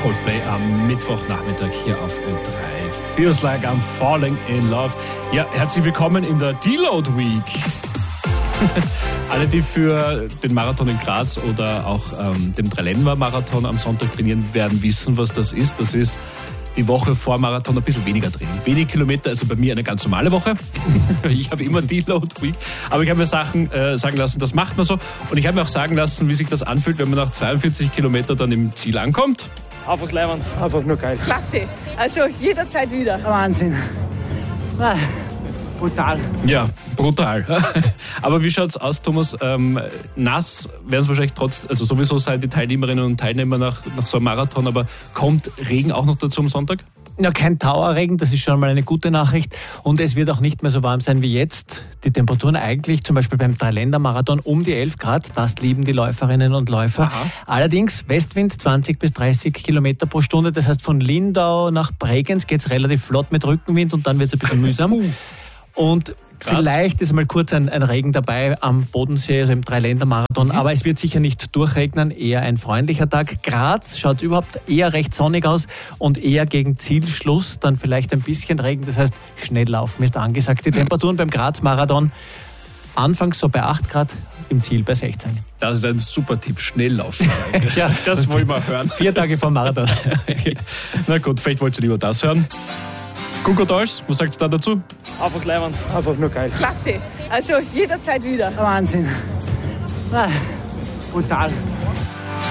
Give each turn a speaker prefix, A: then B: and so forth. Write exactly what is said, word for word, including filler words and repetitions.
A: Coldplay am Mittwochnachmittag hier auf Ö drei. Feels like I'm falling in love. Ja, herzlich willkommen in der Deload Week. Alle, die für den Marathon in Graz oder auch ähm, dem Dreiländerer-Marathon am Sonntag trainieren, werden wissen, was das ist. Das ist die Woche vor Marathon ein bisschen weniger Training. Wenig Kilometer, also bei mir eine ganz normale Woche. Ich habe immer Deload Week. Aber ich habe mir Sachen äh, sagen lassen, das macht man so. Und ich habe mir auch sagen lassen, wie sich das anfühlt, wenn man nach zweiundvierzig Kilometern dann im Ziel ankommt.
B: Einfach leibend.
C: Einfach nur geil.
D: Klasse. Also jederzeit wieder.
C: Wahnsinn. Ah, brutal.
A: Ja, brutal. Aber wie schaut's aus, Thomas? Ähm, nass werden es wahrscheinlich trotzdem, also sowieso sein die Teilnehmerinnen und Teilnehmer nach, nach so einem Marathon, aber kommt Regen auch noch dazu am Sonntag?
B: Ja, kein Dauerregen, das ist schon mal eine gute Nachricht. Und es wird auch nicht mehr so warm sein wie jetzt. Die Temperaturen eigentlich, zum Beispiel beim Dreiländermarathon, um die elf Grad. Das lieben die Läuferinnen und Läufer.
A: Aha.
B: Allerdings Westwind zwanzig bis dreißig Kilometer pro Stunde. Das heißt, von Lindau nach Bregenz geht es relativ flott mit Rückenwind und dann wird es ein bisschen mühsam. Und
A: Graz.
B: Vielleicht ist mal kurz ein, ein Regen dabei am Bodensee, also im Dreiländermarathon, mhm. aber es wird sicher nicht durchregnen, eher ein freundlicher Tag. Graz schaut überhaupt eher recht sonnig aus und eher gegen Zielschluss dann vielleicht ein bisschen Regen, das heißt Schnelllaufen ist angesagt. Die Temperaturen beim Graz-Marathon anfangs so bei acht Grad, im Ziel bei sechzehn.
A: Das ist ein super Tipp, Schnelllaufen sein. Ja, das wollen wir hören.
B: Vier Tage vor Marathon.
A: Na gut, vielleicht wollt ihr lieber das hören. Google Dolls, was sagt ihr da dazu?
B: Einfach leibend.
C: Einfach nur geil.
D: Klasse. Also jederzeit wieder.
C: Wahnsinn. Ah, brutal.